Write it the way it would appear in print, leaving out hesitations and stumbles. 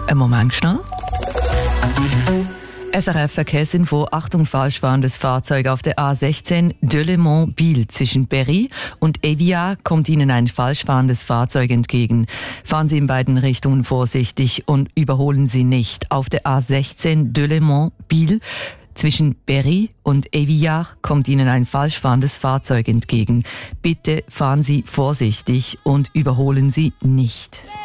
Einen Moment schnell. SRF Verkehrsinfo, Achtung, falschfahrendes Fahrzeug auf der A16 Delémont-Biel zwischen Berry und Éviat kommt Ihnen ein falschfahrendes Fahrzeug entgegen. Fahren Sie in beiden Richtungen vorsichtig und überholen Sie nicht. Auf der A16 Delémont-Biel zwischen Berry und Éviat kommt Ihnen ein falschfahrendes Fahrzeug entgegen. Bitte fahren Sie vorsichtig und überholen Sie nicht.